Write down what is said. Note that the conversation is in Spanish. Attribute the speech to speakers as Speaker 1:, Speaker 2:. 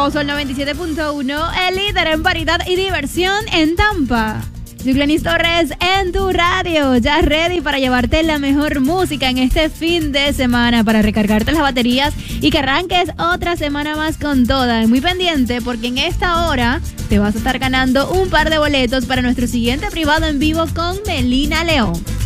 Speaker 1: Nuevo Sol 97.1, el líder en variedad y diversión en Tampa. Soy Glenis Torres en tu radio, ya ready para llevarte la mejor música en este fin de semana, para recargarte las baterías y que arranques otra semana más con toda. Muy pendiente porque en esta hora te vas a estar ganando un par de boletos para nuestro siguiente privado en vivo con Melina León.